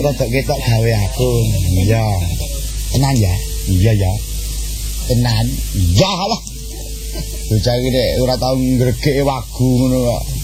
rada ketok gawe aku. Iya. Tenan ya? Iya ya. Tenan. Iya lah. Bocah iki nek ora tau ngregeke wagu ngono kok.